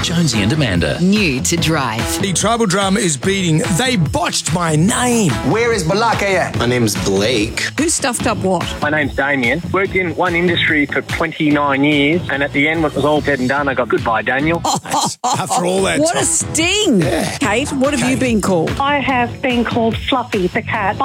Jonesy and Amanda. New to Drive. The tribal drama is beating. They botched my name. Where is Balakaya? My name's Blake. Who stuffed up what? My name's Damien. Worked in one industry for 29 years, and at the end, when it was all said and done, I got goodbye, Daniel. After all that What time. a sting. Kate, what have you been called? I have been called Fluffy the cat.